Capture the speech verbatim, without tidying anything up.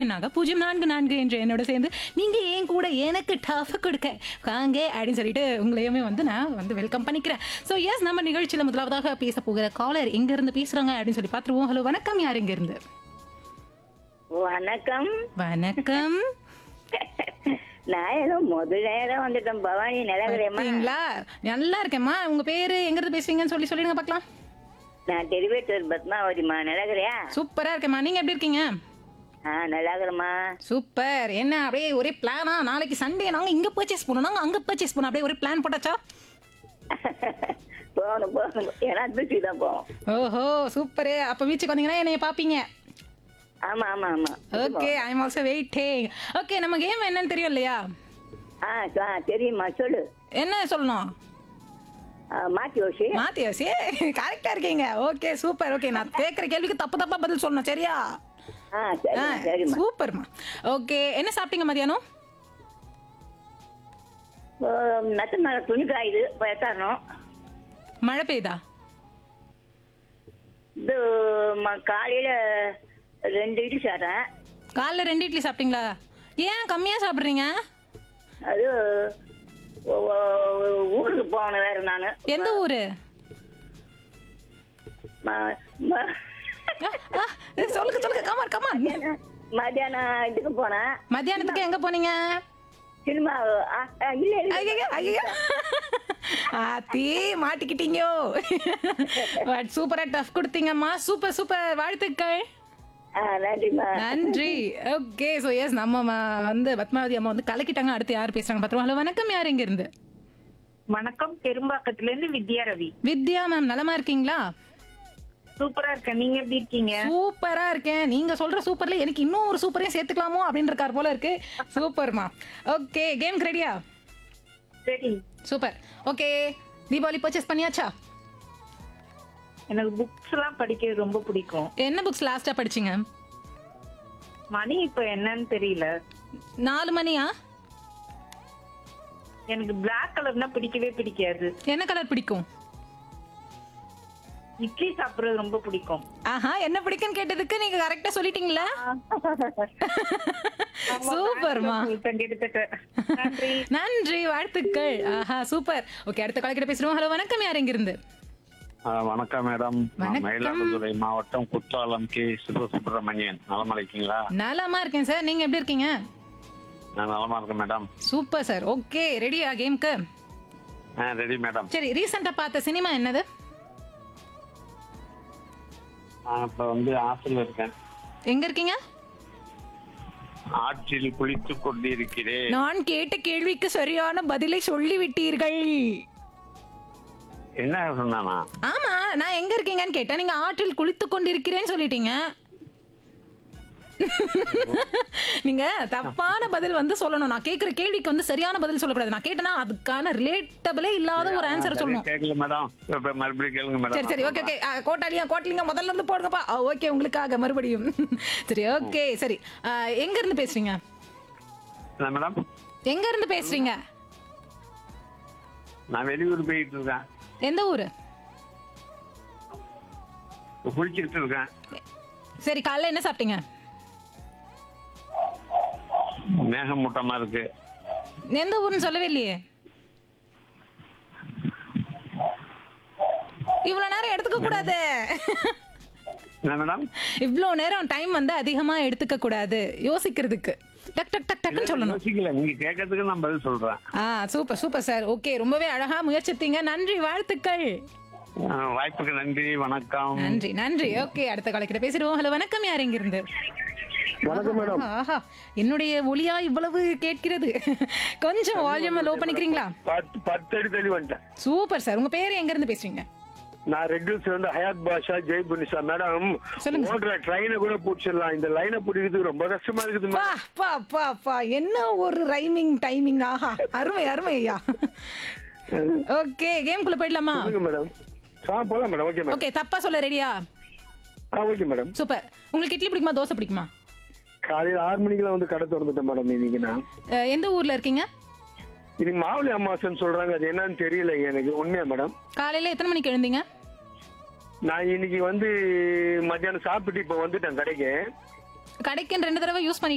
எண்ணாக பூஜ்ஜியம் நான்கு நான்கு என்ற என்னோட சேர்ந்து நீங்க ஏன் கூட எனக்கு டஃப் கொடுக்க காங்க அப்படின்னு சொல்லிட்டு உங்களையுமே வந்து நான் வந்து வெல்கம் பண்ணிக்கிறேன். ஸோ எஸ், நம்ம நிகழ்ச்சியில் முதலாவதாக பேச போகிற காலர் எங்க இருந்து பேசுறாங்க அப்படின்னு சொல்லி பார்த்துருவோம். ஹலோ வணக்கம், யார் எங்க இருந்து? வணக்கம். வணக்கம். நான் ஏதோ முதல் நேரம் வந்துட்டேன். பவானி நிலவரேம்மா. பார்த்தீங்களா? நல்லா இருக்கேம்மா. உங்க பேரு எங்க இருந்து பேசுறீங்கன்னு சொல்லி சொல்லிடுங்க பார்க்கலாம். நான் டெரிவேட்டர் பத்மாவதிமா. நிலவரையா? சூப்பரா இருக்கேம்மா. நீங்க எப்படி இருக்கீங்க? ஆ, நல்லாகிறேம்மா. சூப்பர். என்ன அப்படியே ஒரே பிளானா? நாளைக்கு சண்டே நாங்க இங்க பர்ச்சேஸ் பண்ணோம், நாங்க அங்க பர்ச்சேஸ் பண்ணோம், அப்படியே ஒரு பிளான் போட்டாச்சா? போகணும் போகணும். ஏன்னா திருச்சி தான் போவோம். ஓஹோ சூப்பர். அப்ப வீச்சுக்கு வந்தீங்கன்னா என்னைய பாப்பீங்க. ஆமா ஆமா ஆமா. Okay, I am also waiting. Okay, நம்ம கேம் என்னன்னு தெரியும் இல்லையா? ஆ ஆ, தெரியுமா? சொல்லு. என்ன சொல்லணும்? ஆ, மாத்தி யோசி. மாத்தி யோசி. கரெக்டா இருக்கீங்க. Okay super. ஓகே, நான் கேட்குற கேள்விக்கு தப்பு தப்பா பதில் சொல்லணும், சரியா? ஆ சரி சரிம்மா. சூப்பர்மா. ஓகே, என்ன சாப்பிட்டீங்க மதியானம்? நட்டு மேலே துணி காயுது, இப்போ எத்தாரணும். மழை பெய்யுதா? இது ம- காலையில ரெண்டு இட்லி சாப்பிட்டேன். காலைல ரெண்டு இட்லி சாப்பிட்டீங்களா? ஏன் கம்மியா சாப்பிட்றீங்க? அது ஒ- ஒ- ஊருக்கு போகணும் வேற. நான் எந்த ஊரு? ஆ, ஆ, சொல்லுங்க சொல்லுங்க, கமான் கமான். மத்தியானம் இதுக்கு போனேன். மத்தியானத்துக்கு எங்க போனீங்க? சினிமா. ஆ, ஆ, இல்ல இல்ல. ஐயையோ, ஐயையோ. ஆத்தி மாட்டிக்கிட்டீங்க. பட் சூப்பரா டஃப் கொடுத்தீங்கம்மா. சூப்பர் சூப்பர், வாழ்த்துக்கள். ஆ, நன்றிம்மா. நன்றி. ஓகே, ஸோ எஸ், நம்ம ம- வந்து பத்மாவதி அம்மா வந்து கலக்கிட்டாங்க. அடுத்து யார் பேசுறாங்க பார்த்துருவோம். ஹலோ வணக்கம், யார் எங்க இருந்து? வணக்கம். பெரும்பாக்கத்துல இருந்து வித்யா ரவி. வித்யா மேம், நலமா இருக்கீங்களா? சூப்பரா இருக்கேன். நீங்க எப்படி இருக்கீங்க? சூப்பரா இருக்கேன். நீங்க சொல்ற சூப்பர்ல எனக்கு இன்னும் ஒரு சூப்பரையும் சேர்த்துக்கலாமோ அப்படின்னு இருக்கார் போல இருக்கு. சூப்பர்மா. ஓகே, கேம் ரெடியா? சரி. சூப்பர். ஓகே, தீபாவளி பர்ச்சேஸ் பண்ணியாச்சா? எனக்கு புக்ஸ் எல்லாம் படிக்க ரொம்ப பிடிக்கும். என்ன புக்ஸ் லாஸ்டா படிச்சீங்க? மணி இப்ப என்னன்னு தெரியல. நாலு மணியா? எனக்கு பிளாக் கலர்னா பிடிக்கவே பிடிக்காது. என்ன கலர் பிடிக்கும்? இட்லி சாப்பிடுறது ரொம்ப பிடிக்கும். ஆஹா, என்ன பிடிக்குன்னு கேட்டதுக்கு நீங்க கரெக்டா சொல்லிட்டீங்களா? சூப்பர்மா. சொல்லிட்டேன், கிட்டத்தட்ட. நன்றி. நன்றி, வாழ்த்துக்கள். ஆஹா சூப்பர். ஓகே, அடுத்த கால் கிட்ட பேசுறோம். ஹலோ வணக்கம், யார் எங்க இருந்து? ஆ, வணக்கம் மேடம். நான் வணக்கம். மயிலாடுதுறை மாவட்டம் குற்றாலம் கே சிவசுப்பிரமணியன். நலமா இருக்கீங்களா? நலமா இருக்கேன் சார். நீங்க எப்படி இருக்கீங்க? நான் நலமா இருக்கேன் மேடம். Super sir. ஓகே, ரெடியா கேம்க்கு? ஆ, ரெடி மேடம். சரி, ரீசெண்டா பார்த்த சினிமா என்னது? நான் இப்ப வந்து ஆற்றில் இருக்கேன். எங்க இருக்கீங்க? ஆற்றில் குளித்துக் கொண்டிருக்கிறேன். நான் கேட்ட கேள்விக்கு சரியான பதிலை சொல்லி விட்டீர்கள். என்ன சொன்னானா? ஆமா, நான் எங்க இருக்கீங்கன்னு கேட்டேன். நீங்க ஆற்றில் குளித்து கொண்டிருக்கிறேன்னு சொல்லிட்டீங்க. நீங்க தப்பான பதில் வந்து சொல்லணும். நான் கேக்குற கேள்விக்கு வந்து சரியான பதில் சொல்லக்கூடாது. நான் கேட்டேன்னா அதுக்கான ரிலேட்டபிளே இல்லாத ஒரு ஆன்சர் சொல்லணும். கேட்கல மேடம். இப்ப மறுபடியும் கேளுங்க மேடம். சரி சரி, ஓகே ஓகே. கோட்டாலியா கோட்டலிங்க முதல்ல இருந்து போடுங்கப்பா. ஓகே, உங்களுக்காக மறுபடியும். சரி, ஓகே சரி. ஆ, எங்க இருந்து பேசுறீங்க? என்ன மேடம்? எங்க இருந்து பேசுறீங்க? நான் வெளியூர் போயிட்டு இருக்கேன். எந்த ஊரு? குளிச்சுட்டு இருக்கேன். சரி, காலைல என்ன சாப்பிட்டீங்க? மேகமூட்டமா இருக்கு. எந்த ஊருன்னு சொல்லவே இல்லையே. இவ்வளவு நேரம் எடுத்துக்க கூடாது. என்ன மேடம்? இவ்வளவு நேரம் டைம் வந்து அதிகமா எடுத்துக்க கூடாது யோசிக்கிறதுக்கு. டக் டக் டக் டக்னு சொல்லணும். யோசிக்கல, நீங்க கேட்கறதுக்கு நான் பதில் சொல்றேன். ஆ, சூப்பர் சூப்பர் சார். ஓகே, ரொம்பவே அழகா முயற்சித்தீங்க. நன்றி, வாழ்த்துக்கள். ஆ, வாய்ப்புக்கு நன்றி. வணக்கம். நன்றி நன்றி. ஓகே, அடுத்த காலக்கிட்ட பேசிடுவோம். ஹலோ வணக்கம், யார் எங்க இருந்து? வணக்கம் மேடம். ஆஹா, என்னுடைய ஒலியா இவ்வளவு கேட்கிறது. கொஞ்சம் வால்யூம் லோ பண்ணிக்கிறீங்களா? பத்து பத்து அடி தள்ளி வந்துட்டேன். Super sir. உங்க பேரு எங்க இருந்து பேசுறீங்க? நான் ரெட்யூஸ் வந்து ஹயாத் பாஷா ஜெய் புனிஷா. மேடம், சொல்லுங்க. ஓடுற ட்ரெயினை கூட பிடிச்சிடலாம். இந்த லைனை பிடிக்கிறதுக்கு ரொம்ப கஷ்டமா இருக்குது பா மேடம். பா பா பா, என்ன ஒரு ரைமிங் டைமிங். ஆஹா, அருமை அருமை ஐயா. ஓகே, கேம்குள்ள போயிடலாமா? சொல்லுங்க மேடம். ஆ, போலாம் மேடம். Okay madam. ஓகே, தப்பா சொல்ல ரெடியா? ஆ, ஓகே மேடம். சூப்பர். உங்களுக்கு இட்லி பிடிக்குமா, தோசை பிடிக்குமா? காலையில ஆறு மணிக்கெல்லாம் வந்து கடை திறந்துட்டேன் மேடம். இன்னைக்கு நான் அஹ், எந்த ஊர்ல இருக்கீங்க? இன்னைக்கு மாவுளி அமாவாசைன்னு சொல்றாங்க. அது என்னன்னு தெரியல எனக்கு. உண்மையா மேடம்? காலையில எத்தனை மணிக்கு எழுந்தீங்க? நான் இன்னைக்கு வந்து மத்தியானம் சாப்பிட்டு இப்ப வந்துட்டேன் கடைக்கு. கடைக்கு ரெண்டு தடவை யூஸ் பண்ணி